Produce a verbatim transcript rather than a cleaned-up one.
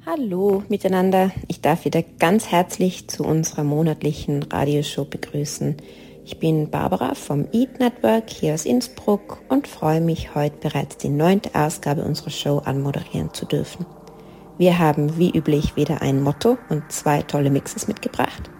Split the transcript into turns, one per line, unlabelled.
Hallo miteinander, ich darf wieder ganz herzlich zu unserer monatlichen Radioshow begrüßen. Ich bin Barbara vom Eat Network hier aus Innsbruck und freue mich, heute bereits die neunte Ausgabe unserer Show anmoderieren zu dürfen. Wir haben wie üblich wieder ein Motto und zwei tolle Mixes mitgebracht.